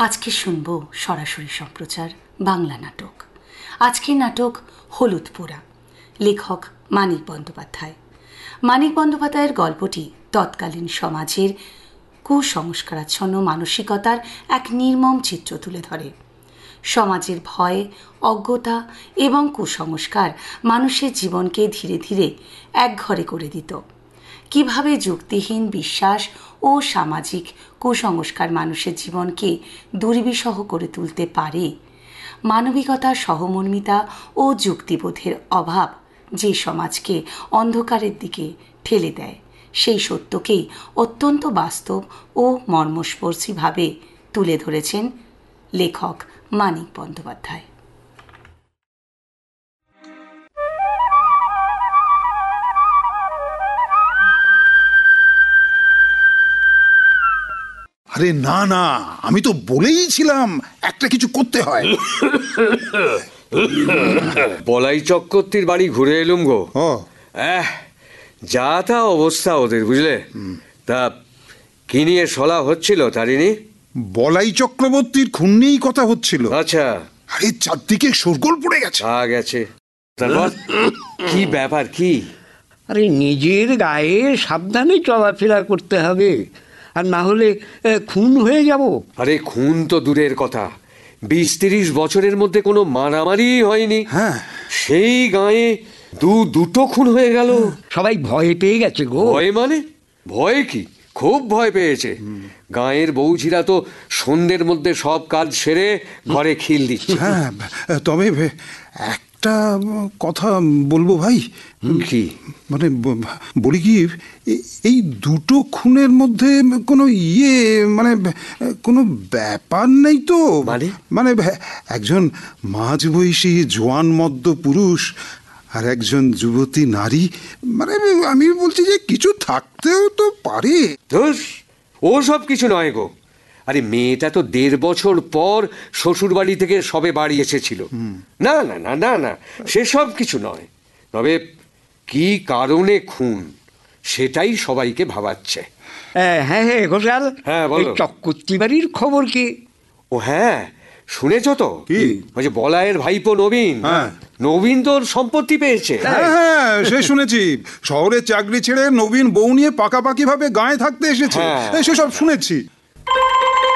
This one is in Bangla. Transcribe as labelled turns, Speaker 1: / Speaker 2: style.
Speaker 1: আজকে শুনব সরাসরি সম্প্রচার বাংলা নাটক। আজকের নাটক হলুদ পোড়া, লেখক মানিক বন্দ্যোপাধ্যায়। মানিক বন্দ্যোপাধ্যায়ের গল্পটি তৎকালীন সমাজের কুসংস্কারাচ্ছন্ন মানসিকতার এক নির্মম চিত্র তুলে ধরে। সমাজের ভয়, অজ্ঞতা এবং কুসংস্কার মানুষের জীবনকে ধীরে ধীরে একঘরে করে দিত। কিভাবে যুক্তিহীন বিশ্বাস ও সামাজিক কুসংস্কার মানুষের জীবনকে দুর্বিষহ করে তুলতে পারে, মানবিকতা, সহমর্মিতা ও যুক্তিবোধের অভাব যে সমাজকে অন্ধকারের দিকে ঠেলে দেয়, সেই সত্যকেই অত্যন্ত বাস্তব ও মর্মস্পর্শীভাবে তুলে ধরেছেন লেখক মানিক বন্দ্যোপাধ্যায়।
Speaker 2: আরে না না, আমি তো বলেইছিলাম একটা কিছু করতে হয়।
Speaker 3: বলাই চক্রবর্তীর বাড়ি ঘুরে এলুম গো। যা তা অবস্থা ওদের, বুঝলে? তা কি নিয়ে সলা হচ্ছিল তারিণী?
Speaker 2: বলাই চক্রবর্তীর খুন নিয়েই কথা হচ্ছিল।
Speaker 3: আচ্ছা।
Speaker 2: আরে চারদিকে শোরগোল পড়ে গেছে।
Speaker 3: গেছে। তারপর কি ব্যাপার কি?
Speaker 4: আরে নিজের গায়ে সাবধানে চলাফেরা করতে হবে, আর না হলে খুন হয়ে যাব।
Speaker 3: আরে খুন তো দূরের কথা, 20-30 বছরের মধ্যে কোনো মারামারি হয়নি।
Speaker 2: হ্যাঁ,
Speaker 3: সেই গায়ে দুটো খুন হয়ে গেল।
Speaker 4: সবাই ভয় পেয়ে গেছে গো।
Speaker 3: ভয় মানে? ভয় কি? খুব ভয় পেয়েছে। গাঁয়ের বউঝিরা তো সন্ধ্যের মধ্যে সব কাজ সেরে ঘরে খিল দিচ্ছে।
Speaker 2: হ্যাঁ, তবে একটা কথা বলবো ভাই।
Speaker 3: কি?
Speaker 2: মানে বলি কি, এই দুটো খুনের মধ্যে কোনো মানে কোনো ব্যাপার নেই তো? মানে একজন মাঝবয়সী জোয়ান মদ্য পুরুষ আর একজন যুবতী নারী, মানে আমি বলছি যে কিছু থাকতেও তো পারে।
Speaker 3: ও সব কিছু নয় গো। আরে মেয়েটা তো 1.5 বছর পর শ্বশুর বাড়ি থেকে সবে বাড়ি এসেছিল। না না না না না, সেসব কিছু নয়। তবে কি কারণে খুন, সেটাই সবাইকে ভাবাচ্ছে।
Speaker 4: হ্যাঁ ঘোষাল,
Speaker 3: হ্যাঁ বলো।
Speaker 4: চক্রবর্তী বাড়ির খবর কি?
Speaker 3: ও হ্যাঁ, শুনেছ তো? ওই যে বলায়ের ভাইপো নবীন, নবীন তোর সম্পত্তি পেয়েছে।
Speaker 2: হ্যাঁ, সে শুনেছি। শহরে চাকরি ছেড়ে নবীন বউ নিয়ে পাকাপাকি ভাবে গায়ে থাকতে এসেছে, সেসব শুনেছি।